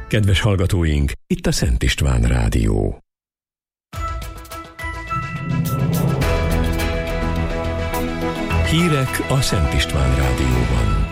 Kedves hallgatóink, itt a Szent István Rádió. Hírek a Szent István Rádióban.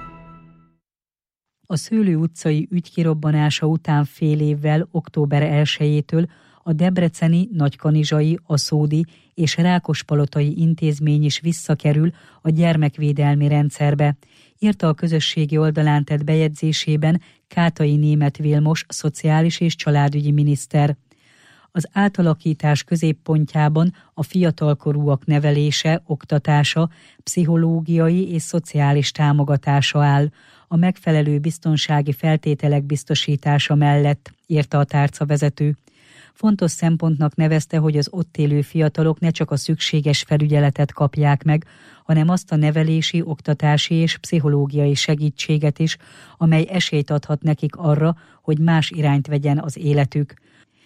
A Szőlő utcai ügy kirobbanása után fél évvel, október 1-től a debreceni, nagykanizsai, aszódi és rákospalotai intézmény is visszakerül a gyermekvédelmi rendszerbe, írta a közösségi oldalán tett bejegyzésében Kátai Németh Vilmos szociális és családügyi miniszter. Az átalakítás középpontjában a fiatalkorúak nevelése, oktatása, pszichológiai és szociális támogatása áll, a megfelelő biztonsági feltételek biztosítása mellett, írta a tárcavezető. Fontos szempontnak nevezte, hogy az ott élő fiatalok ne csak a szükséges felügyeletet kapják meg, hanem azt a nevelési, oktatási és pszichológiai segítséget is, amely esélyt adhat nekik arra, hogy más irányt vegyen az életük.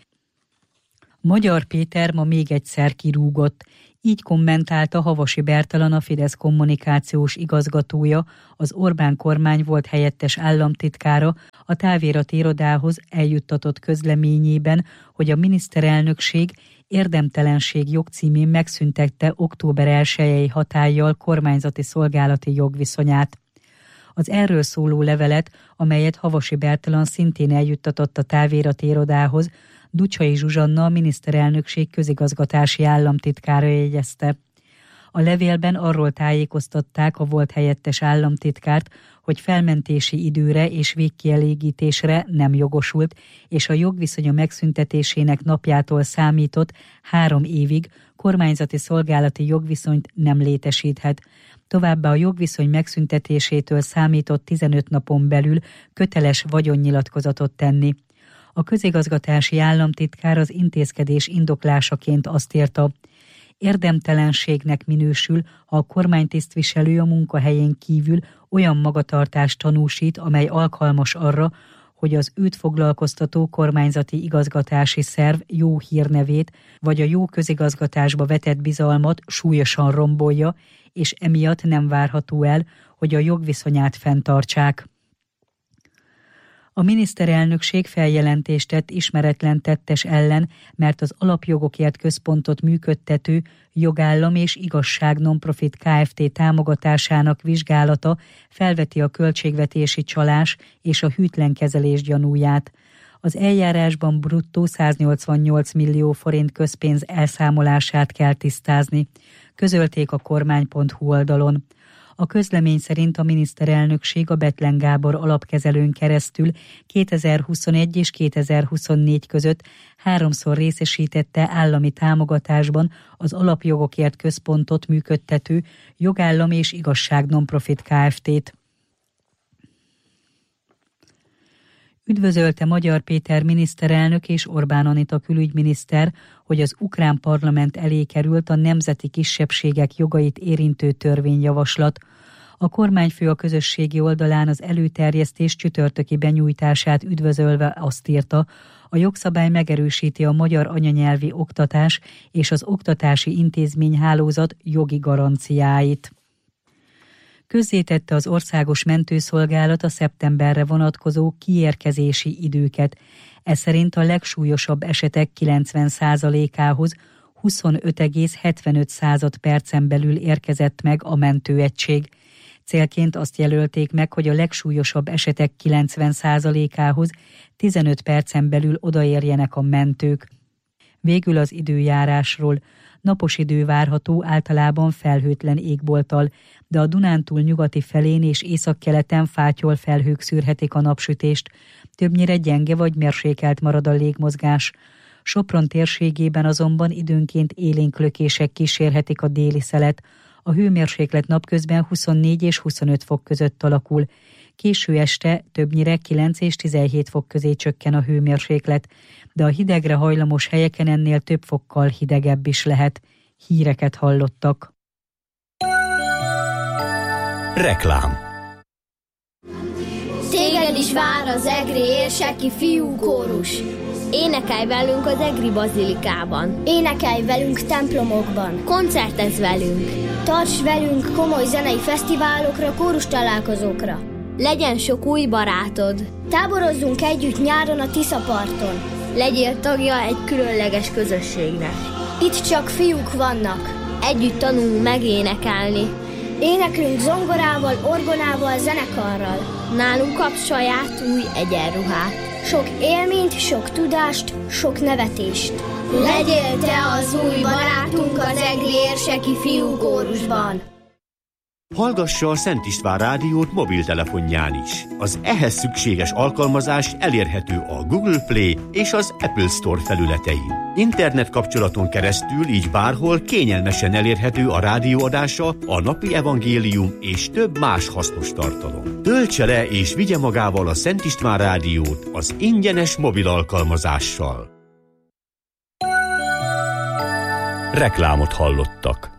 Magyar Péter ma még egyszer kirúgott. Így kommentálta Havasi Bertalan, a Fidesz kommunikációs igazgatója, az Orbán kormány volt helyettes államtitkára a távirati irodához eljuttatott közleményében, hogy a miniszterelnökség érdemtelenség jogcímén megszüntette október 1-i hatállyal kormányzati szolgálati jogviszonyát. Az erről szóló levelet, amelyet Havasi Bertalan szintén eljuttatott a távirati irodához, Ducsai Zsuzsanna, a miniszterelnökség közigazgatási államtitkára jegyezte. A levélben arról tájékoztatták a volt helyettes államtitkárt, hogy felmentési időre és végkielégítésre nem jogosult, és a jogviszonya megszüntetésének napjától számított 3 évig kormányzati szolgálati jogviszonyt nem létesíthet. Továbbá a jogviszony megszüntetésétől számított 15 napon belül köteles vagyonnyilatkozatot tenni. A közigazgatási államtitkár az intézkedés indoklásaként azt írta: érdemtelenségnek minősül, ha a kormánytisztviselő a munkahelyén kívül olyan magatartást tanúsít, amely alkalmas arra, hogy az őt foglalkoztató kormányzati igazgatási szerv jó hírnevét vagy a jó közigazgatásba vetett bizalmat súlyosan rombolja, és emiatt nem várható el, hogy a jogviszonyát fenntartsák. A miniszterelnökség feljelentést tett ismeretlen tettes ellen, mert az Alapjogokért Központot működtető Jogállam és Igazság Nonprofit Kft. Támogatásának vizsgálata felveti a költségvetési csalás és a hűtlen kezelés gyanúját. Az eljárásban bruttó 188 millió forint közpénz elszámolását kell tisztázni, közölték a kormány.hu oldalon. A közlemény szerint a miniszterelnökség a Bethlen Gábor alapkezelőn keresztül 2021 és 2024 között 3-szor részesítette állami támogatásban az Alapjogokért Központot működtető Jogállam és Igazság Nonprofit Kft-t. Üdvözölte Magyar Péter miniszterelnök és Orbán Anita külügyminiszter, hogy az ukrán parlament elé került a nemzeti kisebbségek jogait érintő törvényjavaslat. A kormányfő a közösségi oldalán az előterjesztés csütörtöki benyújtását üdvözölve azt írta: a jogszabály megerősíti a magyar anyanyelvi oktatás és az oktatási intézményhálózat jogi garanciáit. Közzétette az Országos Mentőszolgálat a szeptemberre vonatkozó kiérkezési időket. Ez szerint a legsúlyosabb esetek 90%-ához 25,75 percen belül érkezett meg a mentőegység. Célként azt jelölték meg, hogy a legsúlyosabb esetek 90%-ához 15 percen belül odaérjenek a mentők. Végül az időjárásról. Napos idő várható, általában felhőtlen égbolttal, de a Dunántúl nyugati felén és északkeleten fátyol felhők szűrhetik a napsütést. Többnyire gyenge vagy mérsékelt marad a légmozgás. Sopron térségében azonban időnként élénk lökések kísérhetik a déli szelet. A hőmérséklet napközben 24 és 25 fok között alakul. Késő este többnyire 9 és 17 fok közé csökken a hőmérséklet, de a hidegre hajlamos helyeken ennél több fokkal hidegebb is lehet. Híreket hallottak. Reklám. Téged is vár az egri érseki fiúkórus. Énekelj velünk az egri bazilikában. Énekelj velünk templomokban. Koncertezz velünk. Tarts velünk komoly zenei fesztiválokra, kórus találkozókra. Legyen sok új barátod. Táborozzunk együtt nyáron a Tiszaparton. Legyél tagja egy különleges közösségnek. Itt csak fiúk vannak. Együtt tanulunk megénekelni. Éneklünk zongorával, orgonával, zenekarral. Nálunk kapsz saját új egyenruhát. Sok élményt, sok tudást, sok nevetést. Legyél te az új barátunk az egri érseki fiúkórusban. Hallgassa a Szent István rádiót mobiltelefonján is. Az ehhez szükséges alkalmazás elérhető a Google Play és az Apple Store felületein. Internet kapcsolaton keresztül így bárhol kényelmesen elérhető a rádióadása, a napi evangélium és több más hasznos tartalom. Töltse le és vigye magával a Szent István rádiót az ingyenes mobil alkalmazással. Reklámot hallottak.